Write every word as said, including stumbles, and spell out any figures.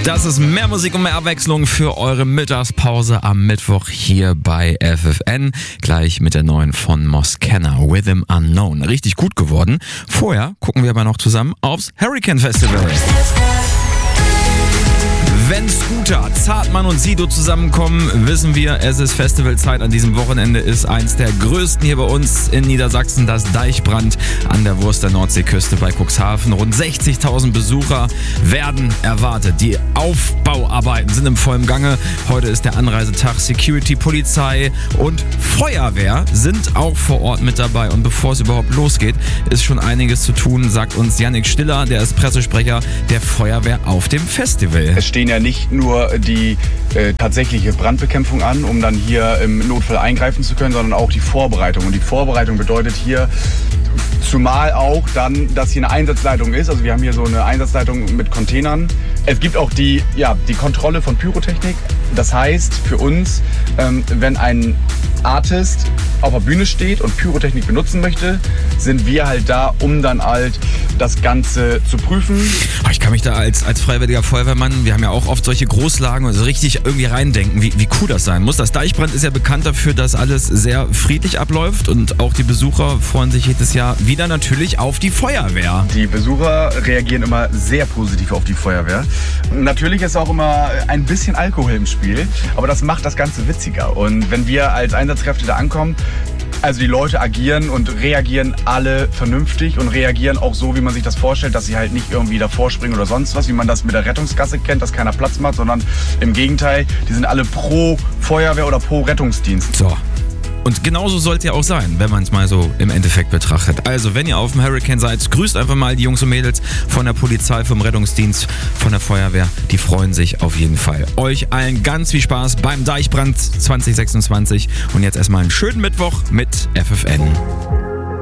Das ist mehr Musik und mehr Abwechslung für eure Mittagspause am Mittwoch hier bei F F N. Gleich mit der neuen von Moskenna, Rhythm Unknown. Richtig gut geworden. Vorher gucken wir aber noch zusammen aufs Hurricane Festival. Wenn Scooter, Zartmann und Sido zusammenkommen, wissen wir, es ist Festivalzeit. An diesem Wochenende ist eins der größten hier bei uns in Niedersachsen, das Deichbrand an der Wurst der Nordseeküste bei Cuxhaven. Rund sechzigtausend Besucher werden erwartet. Die Aufbauarbeiten sind im vollen Gange. Heute ist der Anreisetag. Security, Polizei und Feuerwehr sind auch vor Ort mit dabei. Und bevor es überhaupt losgeht, ist schon einiges zu tun, sagt uns Yannick Stiller, der ist Pressesprecher der Feuerwehr auf dem Festival. Es stehen ja nicht nur die äh, tatsächliche Brandbekämpfung an, um dann hier im Notfall eingreifen zu können, sondern auch die Vorbereitung. Und die Vorbereitung bedeutet hier zumal auch dann, dass hier eine Einsatzleitung ist. Also wir haben hier so eine Einsatzleitung mit Containern. Es gibt auch die, ja, die Kontrolle von Pyrotechnik. Das heißt für uns, ähm, wenn ein Artist auf der Bühne steht und Pyrotechnik benutzen möchte, sind wir halt da, um dann halt das Ganze zu prüfen. Ich kann mich da als, als freiwilliger Feuerwehrmann, wir haben ja auch oft solche Großlagen, also richtig irgendwie reindenken, wie, wie cool das sein muss. Das Deichbrand ist ja bekannt dafür, dass alles sehr friedlich abläuft und auch die Besucher freuen sich jedes Jahr wieder natürlich auf die Feuerwehr. Die Besucher reagieren immer sehr positiv auf die Feuerwehr. Natürlich ist auch immer ein bisschen Alkohol im Spiel, aber das macht das Ganze witziger. Und wenn wir als Einsatzkräfte da ankommen, also die Leute agieren und reagieren alle vernünftig und reagieren auch so, wie man sich das vorstellt, dass sie halt nicht irgendwie davor springen oder sonst was, wie man das mit der Rettungsgasse kennt, dass keiner Platz macht, sondern im Gegenteil, die sind alle pro Feuerwehr oder pro Rettungsdienst. So. Und genauso sollte ja auch sein, wenn man es mal so im Endeffekt betrachtet. Also, wenn ihr auf dem Hurricane seid, grüßt einfach mal die Jungs und Mädels von der Polizei, vom Rettungsdienst, von der Feuerwehr. Die freuen sich auf jeden Fall. Euch allen ganz viel Spaß beim Deichbrand zwanzig sechsundzwanzig. Und jetzt erstmal einen schönen Mittwoch mit F F N.